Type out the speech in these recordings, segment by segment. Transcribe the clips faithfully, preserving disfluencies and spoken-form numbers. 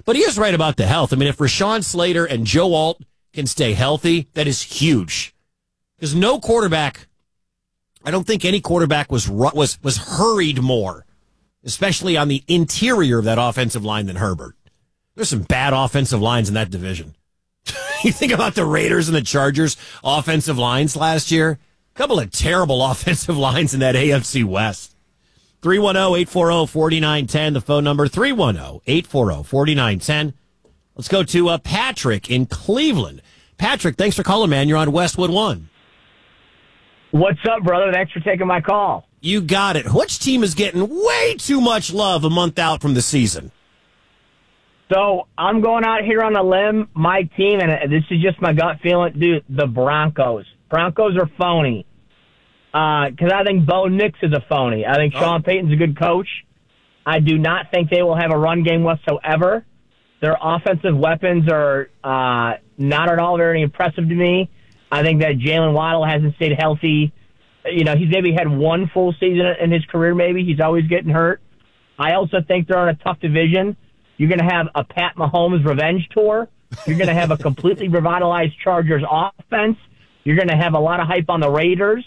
But he is right about the health. I mean, if Rashawn Slater and Joe Alt can stay healthy, that is huge. Because no quarterback, I don't think any quarterback was was was hurried more, especially on the interior of that offensive line than Herbert. There's some bad offensive lines in that division. You think about the Raiders and the Chargers offensive lines last year. A couple of terrible offensive lines in that A F C West. three one zero, eight four zero, four nine one zero, the phone number, three one zero, eight four zero, four nine one zero. Let's go to uh, Patrick in Cleveland. Patrick, thanks for calling, man. You're on Westwood One. What's up, brother? Thanks for taking my call. You got it. Which team is getting way too much love a month out from the season? So I'm going out here on a limb. My team, and this is just my gut feeling, dude, the Broncos. Broncos are phony. Because uh, I think Bo Nix is a phony. I think Sean oh. Payton's a good coach. I do not think they will have a run game whatsoever. Their offensive weapons are uh, not at all very impressive to me. I think that Jalen Waddle hasn't stayed healthy. You know, he's maybe had one full season in his career, maybe. He's always getting hurt. I also think they're on a tough division. You're going to have a Pat Mahomes revenge tour. You're going to have a completely revitalized Chargers offense. You're going to have a lot of hype on the Raiders.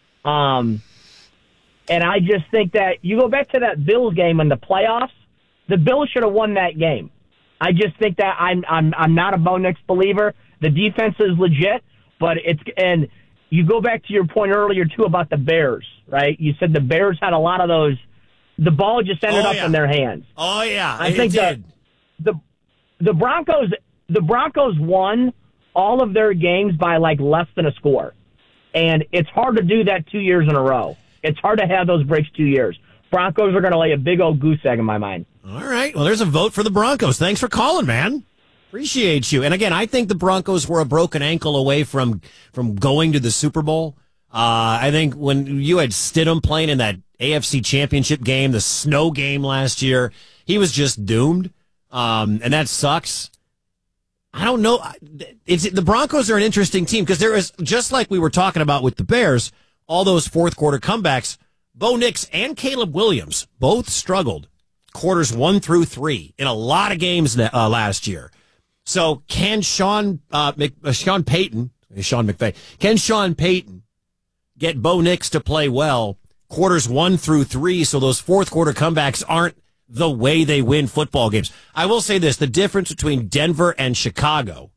Um, and I just think that you go back to that Bills game in the playoffs, the Bills should have won that game. I just think that I'm I'm I'm not a Bo Nix believer. The defense is legit, but it's and you go back to your point earlier too about the Bears, right? You said the Bears had a lot of those. The ball just ended oh, up yeah. in their hands. Oh yeah, I think that the the Broncos the Broncos won all of their games by like less than a score, and it's hard to do that two years in a row. It's hard to have those breaks two years. Broncos are going to lay a big old goose egg in my mind. All right. Well, there's a vote for the Broncos. Thanks for calling, man. Appreciate you. And again, I think the Broncos were a broken ankle away from from going to the Super Bowl. Uh, I think when you had Stidham playing in that A F C Championship game, the snow game last year, he was just doomed. Um, and that sucks. I don't know. It's, the Broncos are an interesting team because there is, just like we were talking about with the Bears, all those fourth quarter comebacks, Bo Nix and Caleb Williams both struggled quarters one through three in a lot of games uh, last year. So can Sean uh, Mc, uh, Sean Payton, Sean McVay, can Sean Payton get Bo Nix to play well quarters one through three so those fourth quarter comebacks aren't the way they win football games? I will say this, the difference between Denver and Chicago,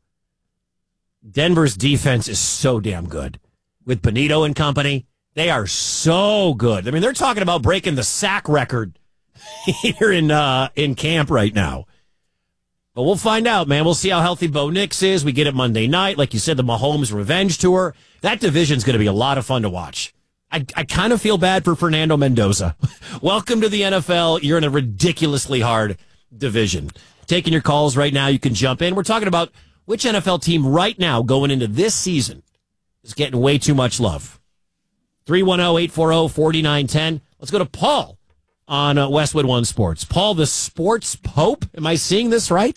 Denver's defense is so damn good. With Benito and company, they are so good. I mean, they're talking about breaking the sack record here in uh, in camp right now. But we'll find out, man. We'll see how healthy Bo Nix is. We get it Monday night. Like you said, the Mahomes revenge tour. That division's going to be a lot of fun to watch. I, I kind of feel bad for Fernando Mendoza. Welcome to the N F L. You're in a ridiculously hard division. Taking your calls right now. You can jump in. We're talking about which N F L team right now going into this season is getting way too much love. three one zero, eight four zero, four nine one zero. Let's go to Paul on uh, Westwood One Sports. Paul, the sports pope. Am I seeing this right?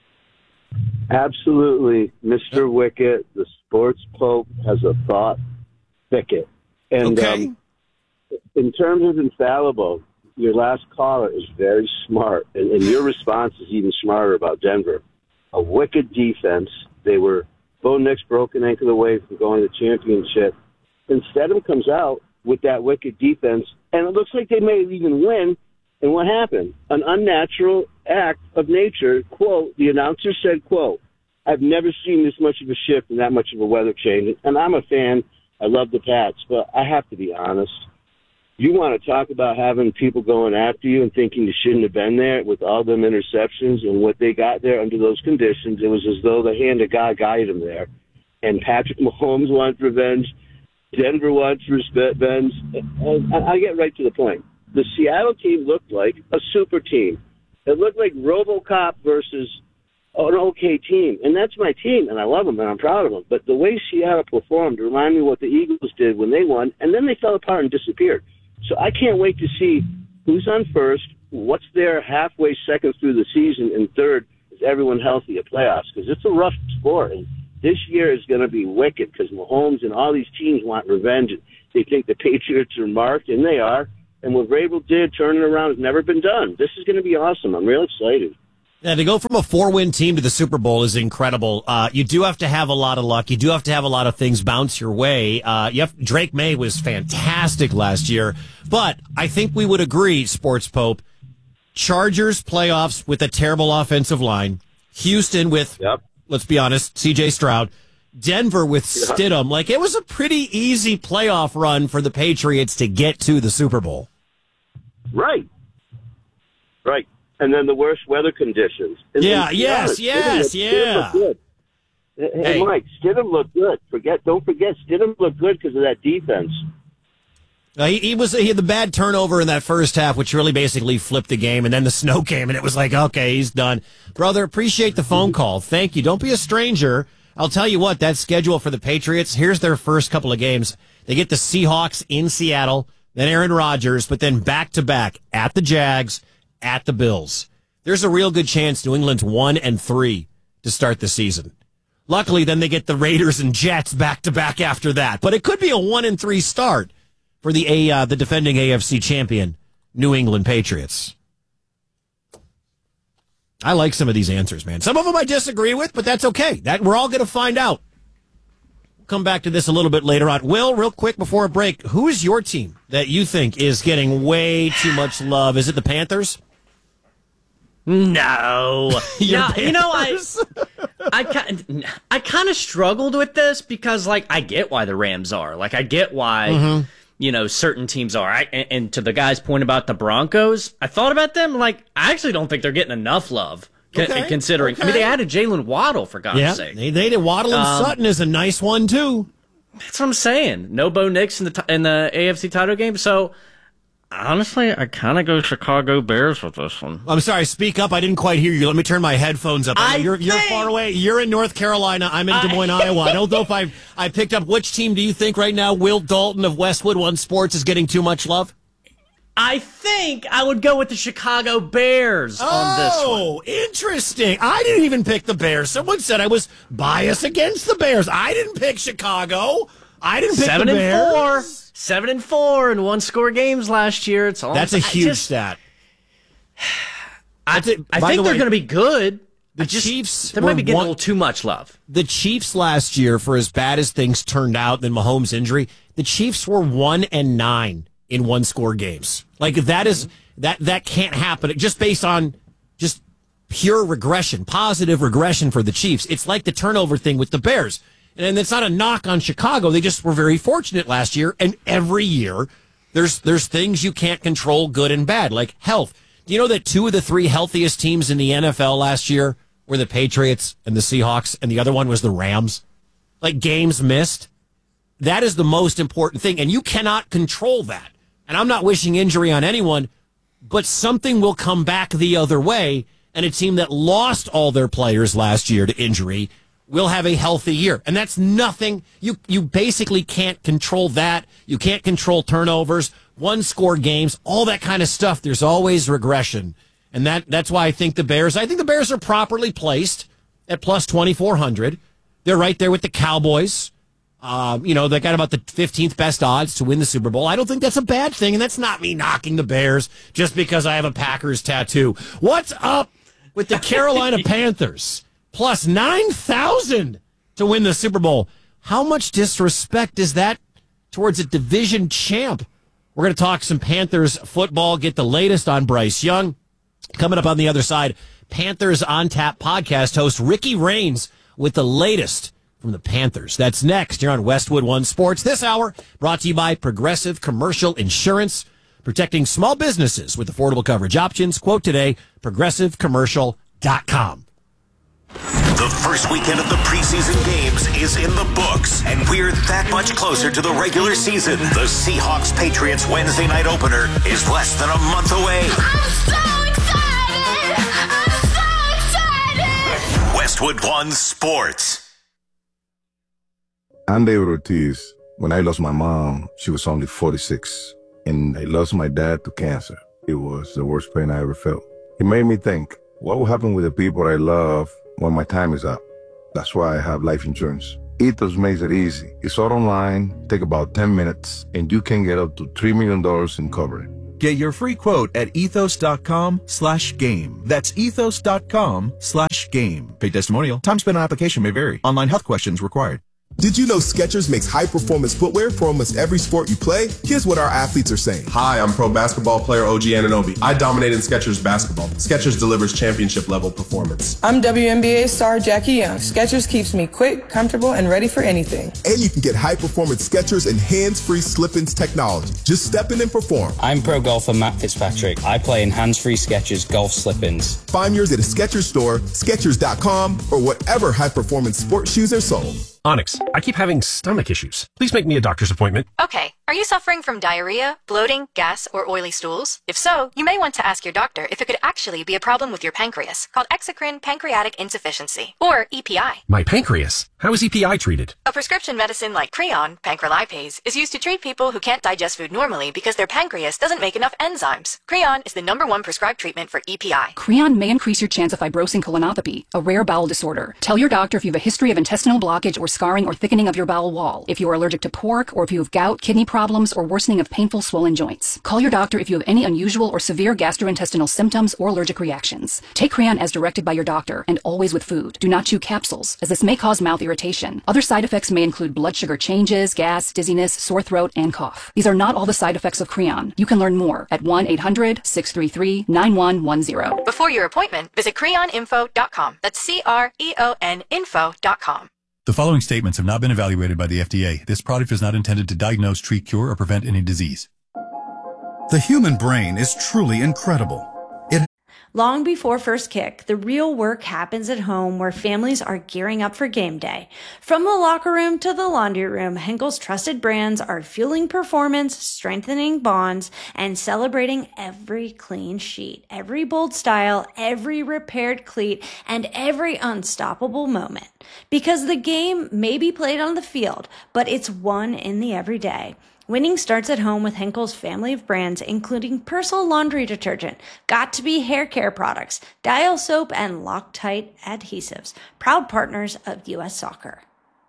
Absolutely. Mister Wicket, the sports pope, has a thought thicket. And okay. um, in terms of infallible, your last caller is very smart, and, and your response is even smarter about Denver. A wicked defense. They were Bo Nix broken ankle away from going to the championship. And Stedham comes out with that wicked defense, and it looks like they may even win. And what happened? An unnatural act of nature. Quote, the announcer said, quote, I've never seen this much of a shift and that much of a weather change. And I'm a fan. I love the Pats, but I have to be honest. You want to talk about having people going after you and thinking you shouldn't have been there with all them interceptions and what they got there under those conditions. It was as though the hand of God guided them there. And Patrick Mahomes wants revenge. Denver wants revenge. And I get right to the point. The Seattle team looked like a super team. It looked like RoboCop versus an okay team. And that's my team, and I love them, and I'm proud of them. But the way Seattle performed reminded me of what the Eagles did when they won, and then they fell apart and disappeared. So I can't wait to see who's on first, what's there halfway second through the season, and third, is everyone healthy at playoffs? Because it's a rough sport, and this year is going to be wicked because Mahomes and all these teams want revenge. They think the Patriots are marked, and they are. And what Vrabel did, turning around, has never been done. This is going to be awesome. I'm real excited. Yeah, to go from a four-win team to the Super Bowl is incredible. Uh, you do have to have a lot of luck. You do have to have a lot of things bounce your way. Uh, you have, Drake May was fantastic last year, but I think we would agree, Sports Pope, Chargers playoffs with a terrible offensive line, Houston with, yep. let's be honest, C J Stroud, Denver with Stidham. Like, it was a pretty easy playoff run for the Patriots to get to the Super Bowl. Right. Right. And then the worst weather conditions. And yeah, yes, honest, yes, Stidham, yeah. Stidham looked good. Hey, Hey. Mike, Stidham looked good. Forget, don't forget, Stidham looked good because of that defense. Uh, he, he was he had the bad turnover in that first half, which really basically flipped the game, and then the snow came, and it was like, okay, he's done. Brother, appreciate the phone call. Thank you. Don't be a stranger. I'll tell you what, that schedule for the Patriots, here's their first couple of games. They get the Seahawks in Seattle, then Aaron Rodgers, but then back-to-back at the Jags, at the Bills. There's a real good chance New England's one and three to start the season. Luckily, then they get the Raiders and Jets back to back after that. But it could be a one and three start for the a uh, the defending A F C champion New England Patriots. I like some of these answers, man. Some of them I disagree with, but that's okay. That we're all going to find out. We'll come back to this a little bit later on. Will, real quick before a break, who is your team that you think is getting way too much love? Is it the Panthers? No, Your no, you know, I, Panthers? I, ki- I kind of struggled with this because, like, I get why the Rams are. Like, I get why, Mm-hmm. you know, certain teams are. I, and, and to the guy's point about the Broncos, I thought about them. Like, I actually don't think they're getting enough love. Con- Okay, considering, I mean, okay. they added Jalen Waddle for God's Yeah, sake. they, they did. Waddle and Um, Sutton is a nice one, too. That's what I'm saying. No Bo Nix in the t- in the A F C title game. So honestly, I kind of go Chicago Bears with this one. I'm sorry, speak up. I didn't quite hear you. Let me turn my headphones up. I you're you're think- far away. You're in North Carolina. I'm in Des Moines, Iowa. I don't know if I I picked up. Which team do you think right now Will Dalton of Westwood One Sports is getting too much love? I think I would go with the Chicago Bears on this one. Oh, interesting. I didn't even pick the Bears. Someone said I was biased against the Bears. I didn't pick Chicago. I didn't pick Seven the and Bears. four, seven and four in one score games last year. It's all That's a I huge just- stat. I, That's it. I By think the they're way, going to be good. the I just, Chiefs they were might be getting one- a little too much love. The Chiefs last year, for as bad as things turned out than Mahomes' injury, the Chiefs were one and nine in one score games. Like that is that that can't happen just based on just pure regression, positive regression for the Chiefs. It's like the turnover thing with the Bears. And it's not a knock on Chicago. They just were very fortunate last year. And every year there's there's things you can't control, good and bad, like health. Do you know that two of the three healthiest teams in the N F L last year were the Patriots and the Seahawks, and the other one was the Rams? Like games missed. That is the most important thing, and you cannot control that. And I'm not wishing injury on anyone, but something will come back the other way, and a team that lost all their players last year to injury will have a healthy year. And that's nothing. You you basically can't control that. You can't control turnovers, one-score games, all that kind of stuff. There's always regression. And that that's why I think the Bears, I think the Bears are properly placed at plus twenty-four hundred. They're right there with the Cowboys. Uh, you know, they got about the fifteenth best odds to win the Super Bowl. I don't think that's a bad thing, and that's not me knocking the Bears just because I have a Packers tattoo. What's up with the Carolina Panthers? Plus nine thousand to win the Super Bowl. How much disrespect is that towards a division champ? We're going to talk some Panthers football, get the latest on Bryce Young. Coming up on the other side, Panthers on Tap podcast host Ricky Raines with the latest from the Panthers. That's next. You're on Westwood One Sports. This hour brought to you by Progressive Commercial Insurance, protecting small businesses with affordable coverage options. Quote today, progressive commercial dot com. The first weekend of the preseason games is in the books, and we're that much closer to the regular season. The Seahawks-Patriots Wednesday night opener is less than a month away. I'm so excited! I'm so excited! Westwood One Sports. I'm David Ortiz. When I lost my mom, she was only forty-six, and I lost my dad to cancer. It was the worst pain I ever felt. It made me think, what will happen with the people I love when my time is up? That's why I have life insurance. Ethos makes it easy. It's all online, take about ten minutes, and you can get up to three million dollars in coverage. Get your free quote at ethos.com slash game. That's ethos.com slash game. Paid testimonial. Time spent on application may vary. Online health questions required. Did you know Skechers makes high-performance footwear for almost every sport you play? Here's what our athletes are saying. Hi, I'm pro basketball player O G Anunoby. I dominate in Skechers basketball. Skechers delivers championship-level performance. I'm W N B A star Jackie Young. Skechers keeps me quick, comfortable, and ready for anything. And you can get high-performance Skechers and hands-free slip-ins technology. Just step in and perform. I'm pro golfer Matt Fitzpatrick. I play in hands-free Skechers golf slip-ins. Find yours at a Skechers store, Skechers dot com, or whatever high-performance sports shoes are sold. Onyx, I keep having stomach issues. Please make me a doctor's appointment. Okay. Are you suffering from diarrhea, bloating, gas, or oily stools? If so, you may want to ask your doctor if it could actually be a problem with your pancreas, called exocrine pancreatic insufficiency, or E P I. My pancreas? How is E P I treated? A prescription medicine like Creon, pancrelipase, is used to treat people who can't digest food normally because their pancreas doesn't make enough enzymes. Creon is the number one prescribed treatment for E P I. Creon may increase your chance of fibrosing colonopathy, a rare bowel disorder. Tell your doctor if you have a history of intestinal blockage or scarring or thickening of your bowel wall, if you are allergic to pork, or if you have gout, kidney problems, or worsening of painful swollen joints. Call your doctor if you have any unusual or severe gastrointestinal symptoms or allergic reactions. Take Creon as directed by your doctor, and always with food. Do not chew capsules, as this may cause mouth irritation. Other side effects may include blood sugar changes, gas, dizziness, sore throat, and cough. These are not all the side effects of Creon. You can learn more at one eight hundred, six three three, nine one one zero. Before your appointment, visit creon info dot com. That's C R E O N info dot com. The following statements have not been evaluated by the F D A. This product is not intended to diagnose, treat, cure, or prevent any disease. The human brain is truly incredible. It Long before first kick, the real work happens at home where families are gearing up for game day. From the locker room to the laundry room, Henkel's trusted brands are fueling performance, strengthening bonds, and celebrating every clean sheet, every bold style, every repaired cleat, and every unstoppable moment. Because the game may be played on the field, but it's won in the everyday. Winning starts at home with Henkel's family of brands, including Persil laundry detergent, Got2b hair care products, Dial soap, and Loctite adhesives, proud partners of U S Soccer.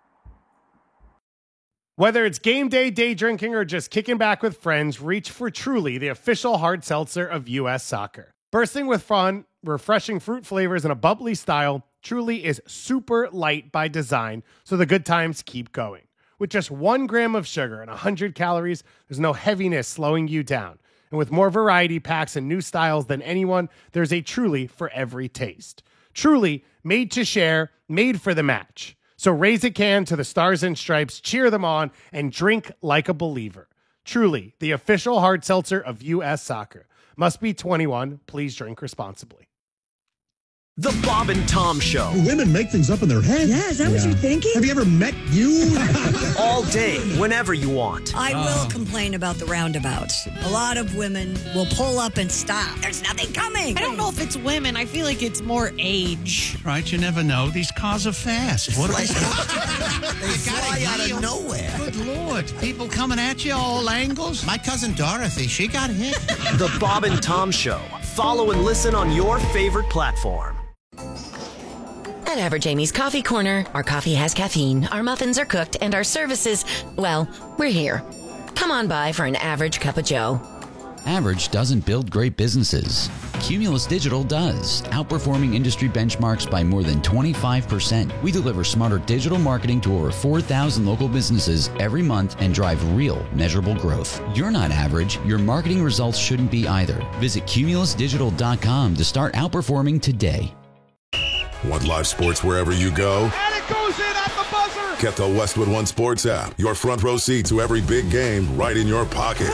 Whether it's game day, day drinking, or just kicking back with friends, reach for Truly, the official hard seltzer of U S Soccer. Bursting with fun, refreshing fruit flavors, and a bubbly style, Truly is super light by design, so the good times keep going. With just one gram of sugar and one hundred calories, there's no heaviness slowing you down. And with more variety packs and new styles than anyone, there's a Truly for every taste. Truly, made to share, made for the match. So raise a can to the Stars and Stripes, cheer them on, and drink like a believer. Truly, the official hard seltzer of U S Soccer. Must be twenty-one. Please drink responsibly. The Bob and Tom Show. Do women make things up in their head? Yeah, is that yeah. what you're thinking? Have you ever met you? All day, whenever you want. I will uh. complain about the roundabouts. A lot of women will pull up and stop. There's nothing coming. I don't know if it's women. I feel like it's more age. Right, you never know. These cars are fast. What like, they fly out of nowhere. Good Lord. People coming at you all angles. My cousin Dorothy, she got hit. The Bob and Tom Show. Follow and listen on your favorite platform. At Average Amy's Coffee Corner, our coffee has caffeine, our muffins are cooked, and our services, well, we're here. Come on by for an average cup of joe. Average doesn't build great businesses. Cumulus Digital does, outperforming industry benchmarks by more than twenty-five percent. We deliver smarter digital marketing to over four thousand local businesses every month and drive real, measurable growth. You're not average. Your marketing results shouldn't be either. Visit cumulus digital dot com to start outperforming today. Want live sports wherever you go? And it goes in at the buzzer! Get the Westwood One Sports app. Your front row seat to every big game right in your pocket.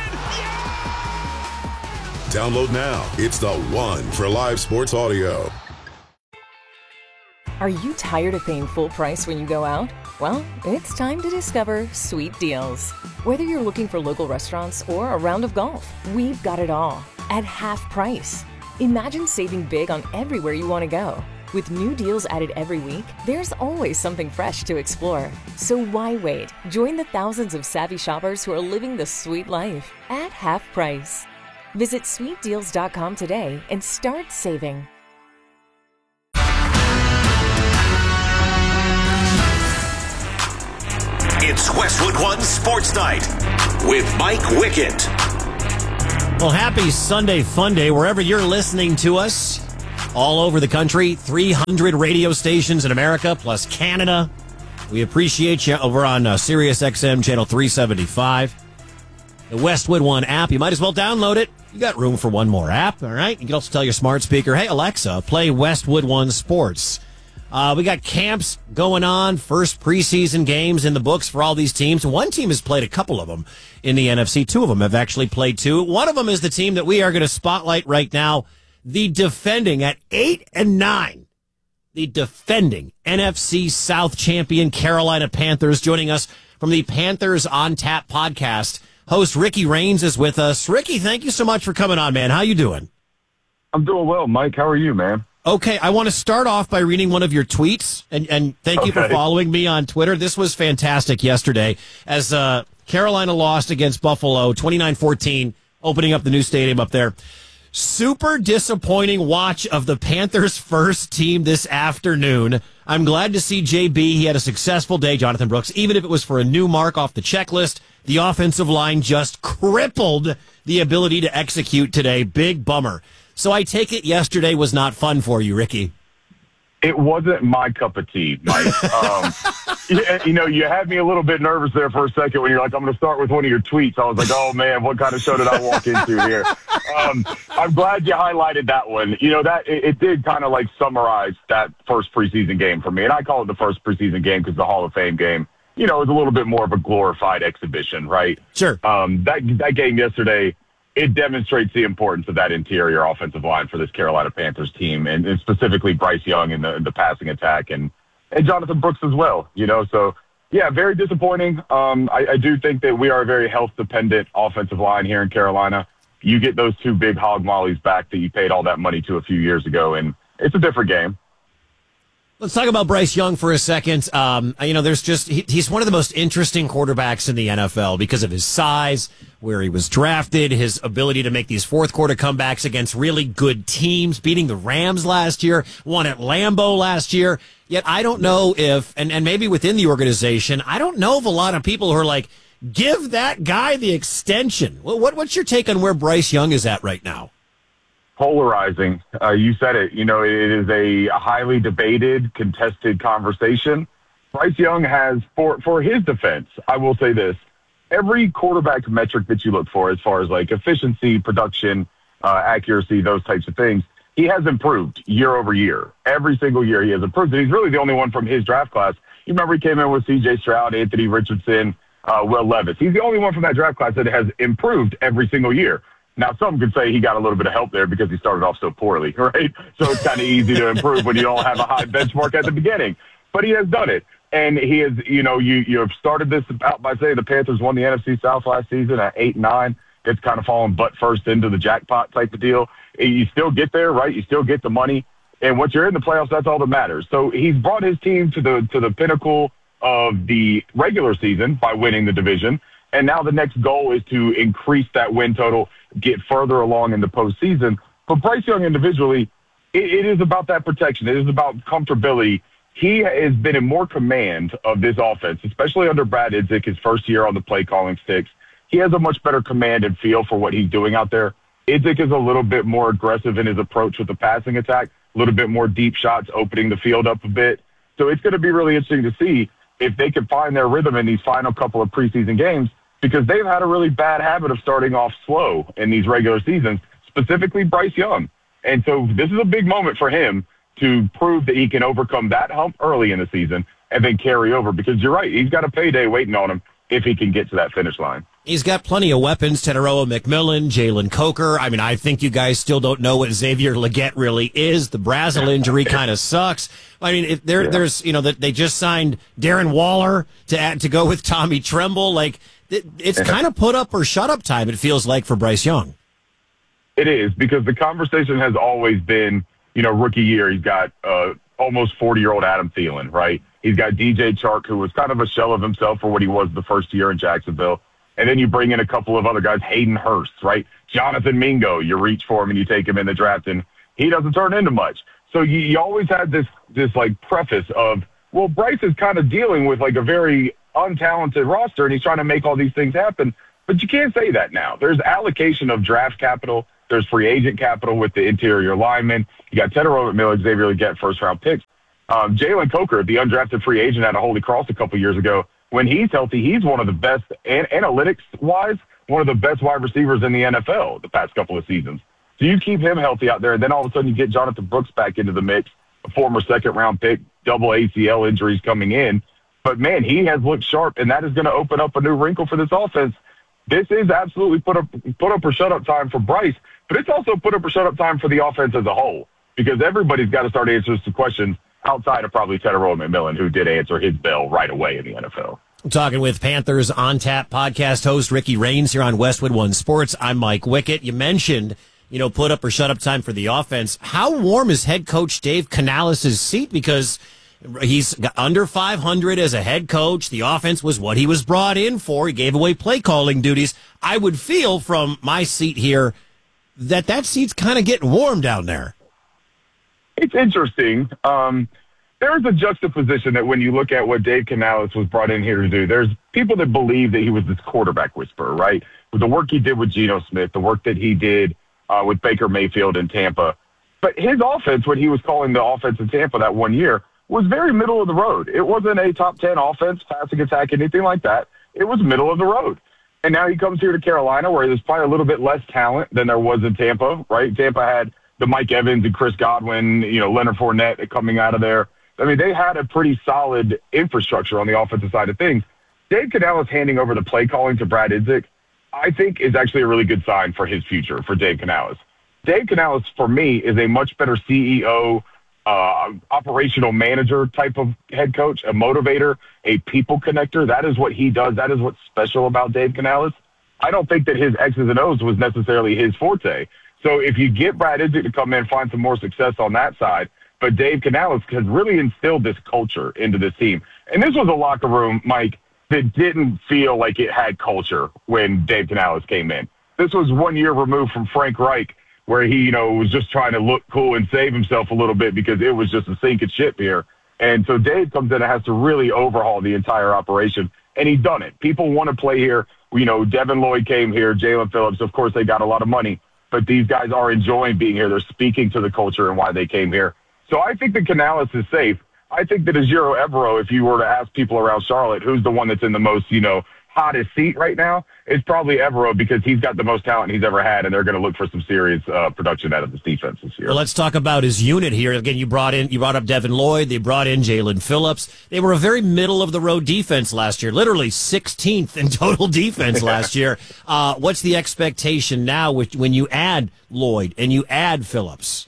Download now. It's the one for live sports audio. Are you tired of paying full price when you go out? Well, it's time to discover Sweet Deals. Whether you're looking for local restaurants or a round of golf, we've got it all at half price. Imagine saving big on everywhere you want to go. With new deals added every week, there's always something fresh to explore. So why wait? Join the thousands of savvy shoppers who are living the sweet life at half price. Visit sweet deals dot com today and start saving. It's Westwood One Sports Night with Mike Wickett. Well, happy Sunday Fun Day wherever you're listening to us. All over the country, three hundred radio stations in America plus Canada. We appreciate you over on uh, Sirius X M channel three seventy-five. The Westwood One app, you might as well download it. You got room for one more app, all right? You can also tell your smart speaker, hey, Alexa, play Westwood One Sports. Uh, we got camps going on, first preseason games in the books for all these teams. One team has played a couple of them in the N F C. Two of them have actually played two. One of them is the team that we are going to spotlight right now, the defending at eight and nine, the defending N F C South champion Carolina Panthers. Joining us from the Panthers on Tap podcast, host Ricky Raines is with us. Ricky, thank you so much for coming on, man. How you doing? I'm doing well, Mike. How are you, man? Okay, I want to start off by reading one of your tweets, and, and thank okay. you for following me on Twitter. This was fantastic yesterday as uh, Carolina lost against Buffalo twenty-nine fourteen, opening up the new stadium up there. Super disappointing watch of the Panthers' first team this afternoon. I'm glad to see J B. He had a successful day, Jonathan Brooks, even if it was for a new mark off the checklist. The offensive line just crippled the ability to execute today. Big bummer. So I take it yesterday was not fun for you, Ricky. It wasn't my cup of tea, Mike. um, you, you know, you had me a little bit nervous there for a second when you're like, I'm going to start with one of your tweets. I was like, oh, man, what kind of show did I walk into here? Um, I'm glad you highlighted that one. You know, that it, it did kind of like summarize that first preseason game for me. And I call it the first preseason game because the Hall of Fame game, you know, is a little bit more of a glorified exhibition, right? Sure. Um, that, that game yesterday, it demonstrates the importance of that interior offensive line for this Carolina Panthers team, and, and specifically Bryce Young in the, the passing attack, and, and Jonathan Brooks as well. You know, so yeah, very disappointing. Um, I, I do think that we are a very health-dependent offensive line here in Carolina. You get those two big hog mollies back that you paid all that money to a few years ago, and it's a different game. Let's talk about Bryce Young for a second. Um, you know, there's just, he, he's one of the most interesting quarterbacks in the N F L because of his size, where he was drafted, his ability to make these fourth quarter comebacks against really good teams, beating the Rams last year, won at Lambeau last year. Yet I don't know if, and, and maybe within the organization, I don't know of a lot of people who are like, give that guy the extension. What, what what's your take on where Bryce Young is at right now? Polarizing. Uh, you said it. You know, it is a highly debated, contested conversation. Bryce Young has, for, for his defense, I will say this, every quarterback metric that you look for as far as like efficiency, production, uh, accuracy, those types of things, he has improved year over year. Every single year he has improved. And he's really the only one from his draft class. You remember he came in with C J Stroud, Anthony Richardson, uh, Will Levis. He's the only one from that draft class that has improved every single year. Now, some could say he got a little bit of help there because he started off so poorly, right? So it's kind of easy to improve when you don't have a high benchmark at the beginning. But he has done it. And he has, you know, you, you have started this out by saying the Panthers won the N F C South last season at eight and nine. It's kind of fallen butt first into the jackpot type of deal. You still get there, right? You still get the money. And once you're in the playoffs, that's all that matters. So he's brought his team to the to the pinnacle of the regular season by winning the division. And now the next goal is to increase that win total, get further along in the postseason. But Bryce Young individually, it, it is about that protection. It is about comfortability. He has been in more command of this offense, especially under Brad Idzik, his first year on the play calling sticks. He has a much better command and feel for what he's doing out there. Idzik is a little bit more aggressive in his approach with the passing attack, a little bit more deep shots, opening the field up a bit. So it's going to be really interesting to see if they can find their rhythm in these final couple of preseason games, because they've had a really bad habit of starting off slow in these regular seasons, specifically Bryce Young. And so this is a big moment for him to prove that he can overcome that hump early in the season and then carry over, because you're right, he's got a payday waiting on him if he can get to that finish line. He's got plenty of weapons, Teteroa McMillan, Jalen Coker. I mean, I think you guys still don't know what Xavier Leggett really is. The Brazel injury kind of sucks. I mean, if there, yeah. there's, you know, that they just signed Darren Waller to add, to go with Tommy Tremble. Like, it, it's kind of put up or shut up time, it feels like, for Bryce Young. It is, because the conversation has always been, you know, rookie year, he's got uh, almost forty-year-old Adam Thielen, right? He's got D J Chark, who was kind of a shell of himself for what he was the first year in Jacksonville. And then you bring in a couple of other guys, Hayden Hurst, right? Jonathan Mingo, you reach for him and you take him in the draft, and he doesn't turn into much. So you, you always had this, this like preface of, well, Bryce is kind of dealing with like a very untalented roster, and he's trying to make all these things happen. But you can't say that now. There's allocation of draft capital. There's free agent capital with the interior linemen. You got Tetairoa McMillan, Xavier Legette, first-round picks. Um, Jalen Coker, the undrafted free agent out of Holy Cross a couple years ago, when he's healthy, he's one of the best, and analytics-wise, one of the best wide receivers in the N F L the past couple of seasons. So you keep him healthy out there, and then all of a sudden you get Jonathan Brooks back into the mix, a former second-round pick, double A C L injuries coming in. But, man, he has looked sharp, and that is going to open up a new wrinkle for this offense. This is absolutely put up, put up or shut up time for Bryce, but it's also put up or shut up time for the offense as a whole, because everybody's got to start answering some questions outside of probably Tetairoa McMillan, who did answer his bell right away in the N F L. I'm talking with Panthers On Tap podcast host Ricky Raines here on Westwood One Sports. I'm Mike Wickett. You mentioned, you know, put up or shut up time for the offense. How warm is head coach Dave Canales' seat? Because he's under five hundred as a head coach. The offense was what he was brought in for. He gave away play calling duties. I would feel from my seat here that that seat's kind of getting warm down there. It's interesting. Um, there's a juxtaposition that when you look at what Dave Canales was brought in here to do, there's people that believe that he was this quarterback whisperer, right? With the work he did with Geno Smith, the work that he did uh, with Baker Mayfield in Tampa. But his offense, what he was calling the offense in Tampa that one year, was very middle of the road. It wasn't a top ten offense, passing attack, anything like that. It was middle of the road. And now he comes here to Carolina, where there's probably a little bit less talent than there was in Tampa, right? Tampa had the Mike Evans and Chris Godwin, you know, Leonard Fournette coming out of there. I mean, they had a pretty solid infrastructure on the offensive side of things. Dave Canales handing over the play calling to Brad Idzik, I think is actually a really good sign for his future, for Dave Canales. Dave Canales, for me, is a much better C E O, uh, operational manager type of head coach, a motivator, a people connector. That is what he does. That is what's special about Dave Canales. I don't think that his X's and O's was necessarily his forte. So if you get Brad Idzik to come in, find some more success on that side, but Dave Canales has really instilled this culture into this team. And this was a locker room, Mike, that didn't feel like it had culture when Dave Canales came in. This was one year removed from Frank Reich, where he, you know, was just trying to look cool and save himself a little bit because it was just a sinking ship here. And so Dave comes in and has to really overhaul the entire operation, and he's done it. People want to play here. You know, Devin Lloyd came here, Jalen Phillips. Of course, they got a lot of money, but these guys are enjoying being here. They're speaking to the culture and why they came here. So I think that Canales is safe. I think that Ejiro Evero, if you were to ask people around Charlotte who's the one that's in the most, you know, hottest seat right now, it's probably Evero because he's got the most talent he's ever had, and they're going to look for some serious uh, production out of this defense this year. Well, let's talk about his unit here. Again, you brought in, you brought up Devin Lloyd. They brought in Jalen Phillips. They were a very middle of the road defense last year, literally sixteenth in total defense last year. Uh, what's the expectation now with, when you add Lloyd and you add Phillips?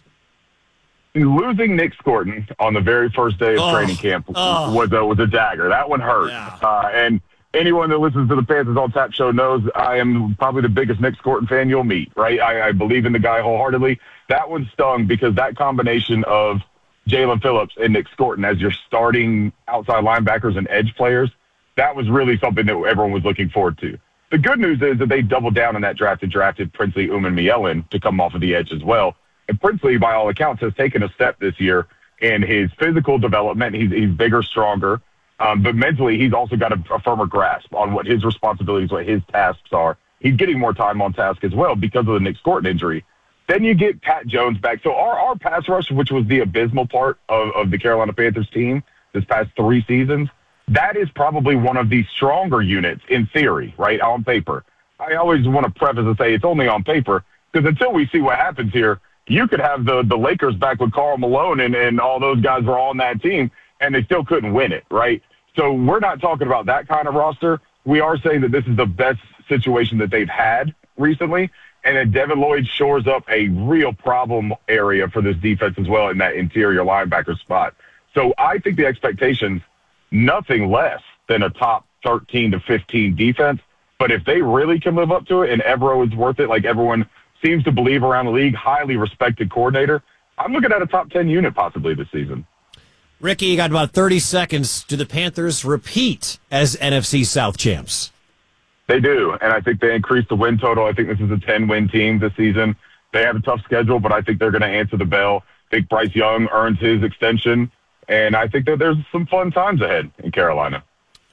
Losing Nick Scorton on the very first day of oh, training camp oh. was a was a dagger. That one hurt. Yeah. Uh, and anyone that listens to the Panthers On Tap show knows I am probably the biggest Nick Scorton fan you'll meet, right? I, I believe in the guy wholeheartedly. That one stung because that combination of Jalen Phillips and Nick Scorton as your starting outside linebackers and edge players, that was really something that everyone was looking forward to. The good news is that they doubled down on that draft and drafted Princely Umanmielen to come off of the edge as well. And Princely, by all accounts, has taken a step this year in his physical development. He's, he's bigger, stronger. Um, but mentally, he's also got a, a firmer grasp on what his responsibilities, what his tasks are. He's getting more time on task as well because of the Nick Scorton injury. Then you get Pat Jones back. So our, our pass rush, which was the abysmal part of, of the Carolina Panthers team this past three seasons, that is probably one of the stronger units in theory, right, on paper. I always want to preface and say it's only on paper because until we see what happens here, you could have the, the Lakers back with Karl Malone and, and all those guys were on that team, and they still couldn't win it, right? So we're not talking about that kind of roster. We are saying that this is the best situation that they've had recently, and that Devin Lloyd shores up a real problem area for this defense as well in that interior linebacker spot. So I think the expectations, nothing less than a top thirteen to fifteen defense, but if they really can live up to it and Evero is worth it, like everyone seems to believe around the league, highly respected coordinator, I'm looking at a top ten unit possibly this season. Ricky, you got about thirty seconds. Do the Panthers repeat as N F C South champs? They do, and I think they increased the win total. I think this is a ten-win team this season. They have a tough schedule, but I think they're going to answer the bell. I think Bryce Young earns his extension, and I think that there's some fun times ahead in Carolina.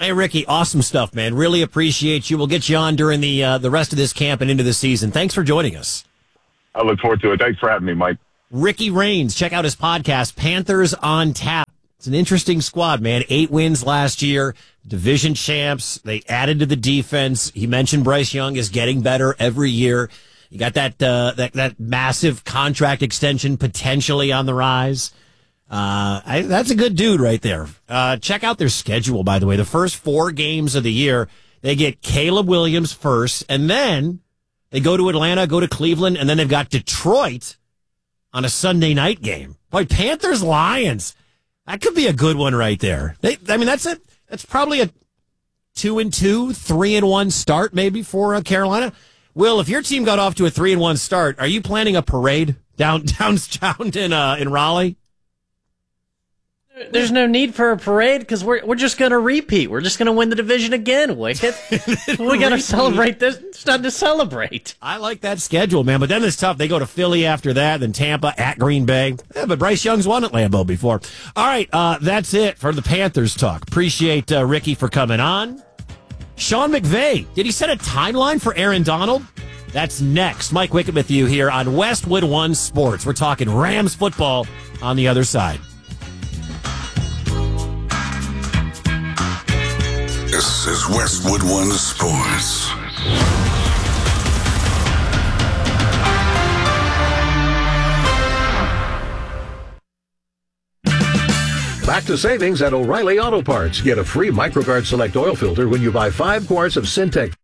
Hey, Ricky, awesome stuff, man. Really appreciate you. We'll get you on during the uh, the rest of this camp and into the season. Thanks for joining us. I look forward to it. Thanks for having me, Mike. Ricky Raines, check out his podcast, Panthers on Tap. It's an interesting squad, man. Eight wins last year, division champs. They added to the defense. He mentioned Bryce Young is getting better every year. You got that uh, that that massive contract extension potentially on the rise. Uh, I, that's a good dude right there. Uh, check out their schedule, by the way. The first four games of the year, they get Caleb Williams first, and then they go to Atlanta, go to Cleveland, and then they've got Detroit on a Sunday night game. Boy, Panthers Lions. That could be a good one right there. They, I mean, that's it. That's probably a two and two, three and one start maybe for uh, Carolina. Will, if your team got off to a three and one start, are you planning a parade down downtown in uh, in Raleigh? There's no need for a parade because we're we're just going to repeat. We're just going to win the division again, Wicket. We got to celebrate this. It's time to celebrate. I like that schedule, man. But then it's tough. They go to Philly after that, then Tampa at Green Bay. Yeah, but Bryce Young's won at Lambeau before. All right, uh, that's it for the Panthers talk. Appreciate uh, Ricky for coming on. Sean McVay, did he set a timeline for Aaron Donald? That's next. Mike Wicket with you here on Westwood One Sports. We're talking Rams football on the other side. This is Westwood One Sports. Back to savings at O'Reilly Auto Parts. Get a free MicroGuard Select oil filter when you buy five quarts of Syntec